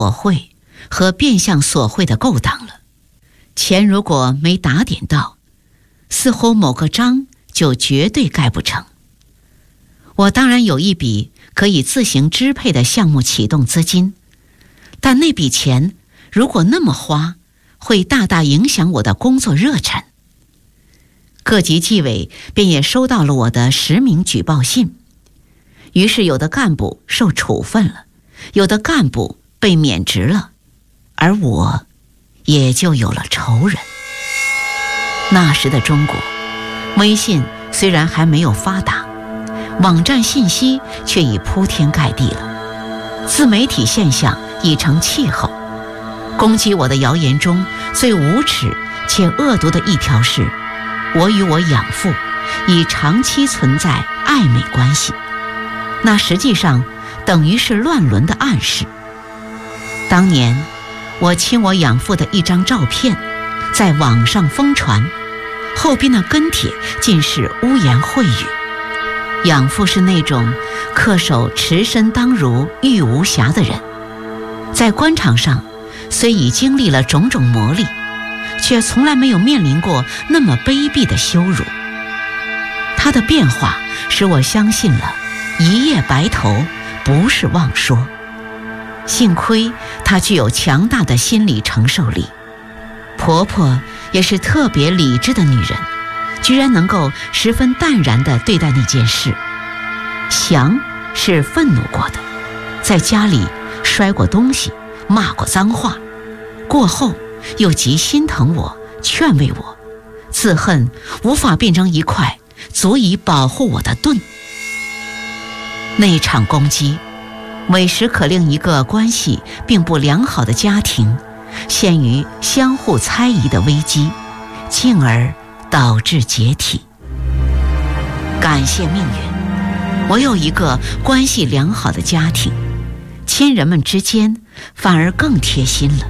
索贿和变相索贿的勾当了。钱如果没打点到，似乎某个章就绝对盖不成。我当然有一笔可以自行支配的项目启动资金，但那笔钱如果那么花，会大大影响我的工作热忱。各级纪委便也收到了我的实名举报信，于是有的干部受处分了，有的干部被免职了，而我也就有了仇人。那时的中国，微信虽然还没有发达，网站信息却已铺天盖地了，自媒体现象已成气候。攻击我的谣言中最无耻且恶毒的一条是，我与我养父已长期存在暧昧关系，那实际上等于是乱伦的暗示。当年我亲我养父的一张照片在网上疯传，后边的跟帖尽是污言秽语。养父是那种恪守持身当如玉无瑕的人，在官场上虽已经历了种种磨砺，却从来没有面临过那么卑鄙的羞辱。他的变化使我相信了一夜白头不是妄说。幸亏她具有强大的心理承受力，婆婆也是特别理智的女人，居然能够十分淡然地对待那件事。祥是愤怒过的，在家里摔过东西，骂过脏话，过后又极心疼我，劝慰我，自恨无法变成一块足以保护我的盾。那场攻击委实可令一个关系并不良好的家庭陷于相互猜疑的危机，进而导致解体。感谢命运，我有一个关系良好的家庭，亲人们之间反而更贴心了。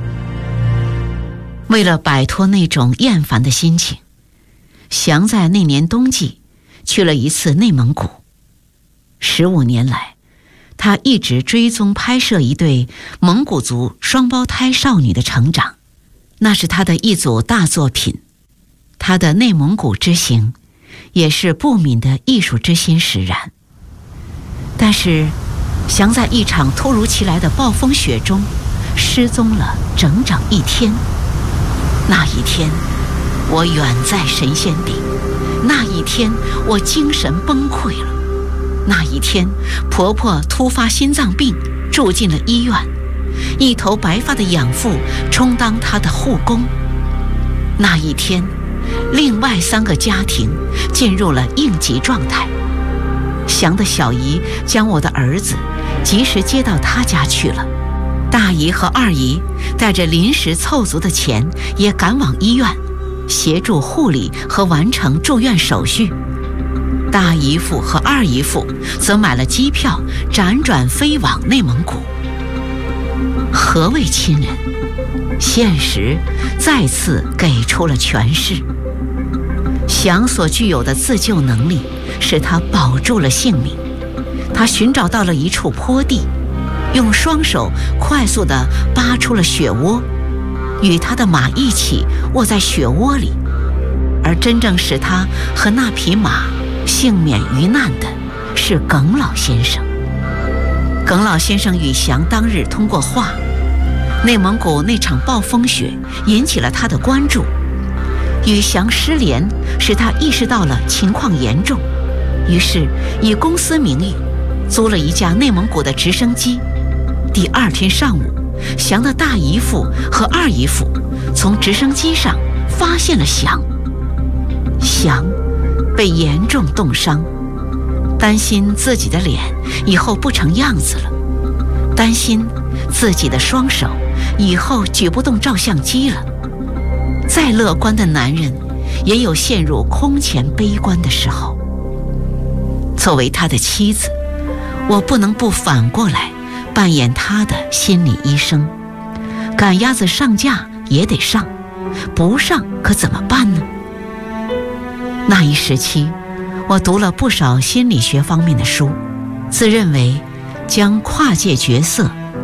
为了摆脱那种厌烦的心情，祥在那年冬季去了一次内蒙古。15年来，他一直追踪拍摄一对蒙古族双胞胎少女的成长，那是他的一组大作品。他的内蒙古之行也是不泯的艺术之心使然。但是祥在一场突如其来的暴风雪中失踪了整整1天。那一天我远在神仙顶，那一天我精神崩溃了，那一天婆婆突发心脏病住进了医院，一头白发的养父充当她的护工。那一天另外3个家庭进入了应急状态，祥的小姨将我的儿子及时接到她家去了，大姨和二姨带着临时凑足的钱也赶往医院，协助护理和完成住院手续。大姨父和二姨父则买了机票辗转飞往内蒙古。何谓亲人？现实再次给出了诠释。祥所具有的自救能力使他保住了性命。他寻找到了一处坡地，用双手快速地扒出了雪窝，与他的马一起卧在雪窝里。而真正使他和那匹马幸免于难的是耿老先生。耿老先生与祥当日通过话，内蒙古那场暴风雪引起了他的关注，与祥失联使他意识到了情况严重，于是以公司名义租了一架内蒙古的直升机。第2天上午，祥的大姨父和二姨父从直升机上发现了祥。祥被严重冻伤，担心自己的脸以后不成样子了，担心自己的双手以后举不动照相机了。再乐观的男人也有陷入空前悲观的时候。作为他的妻子，我不能不反过来扮演他的心理医生。赶鸭子上架也得上，不上可怎么办呢？那一时期，我读了不少心理学方面的书，自认为将跨界角色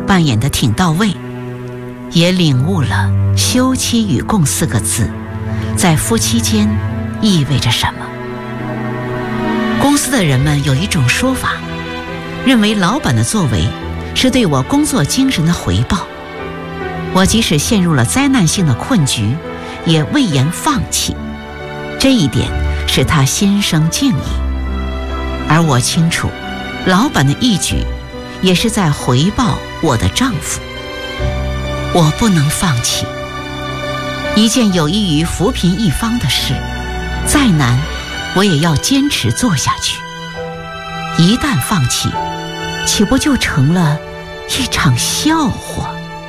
扮演得挺到位，也领悟了休戚与共4个字在夫妻间意味着什么。公司的人们有一种说法，认为老板的作为是对我工作精神的回报，我即使陷入了灾难性的困局，也未言放弃，这一点使他心生敬意。而我清楚，老板的义举也是在回报我的丈夫。我不能放弃一件有益于扶贫一方的事，再难我也要坚持做下去。一旦放弃，岂不就成了一场笑话？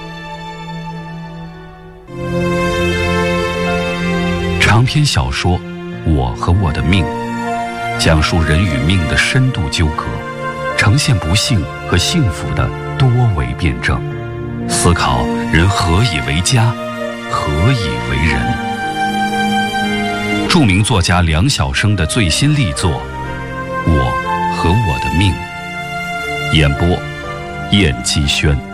长篇小说《我和我的命》，讲述人与命的深度纠葛，呈现不幸和幸福的多维辩证，思考人何以为家，何以为人。著名作家梁晓声的最新力作《我和我的命》，演播：燕姬轩。